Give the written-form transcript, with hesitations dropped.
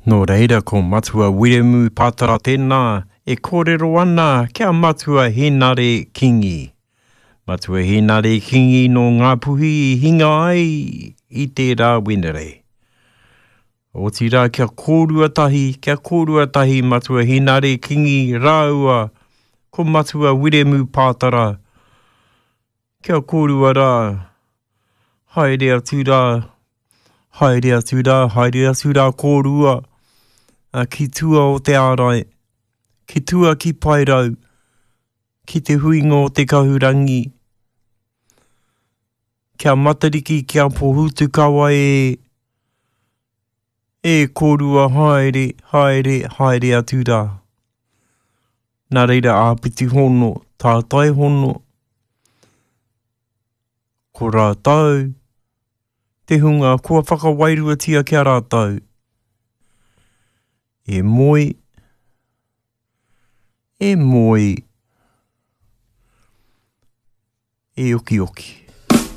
Nō reira ko matua wiremu pātara tēnā, e kōrero ana kia matua henare kingi. Matua henare kingi no ngā puhi I hinga ai I tērā wenere. O tira kia kōrua tahi matua henare kingi rāua, ko matua wiremu pātara. Kia kōrua rā, haere atu rā kōrua. Ki tua o te ārai, ki tua ki pairau, ki te huinga o te kahurangi. Kia matariki, kia pohutu kawa e kōrua haere atu rā. Nā reira āpiti hono, tātai hono. Ko rātau, te hunga kua whakawairuatia kia rātau. E moi, e oki.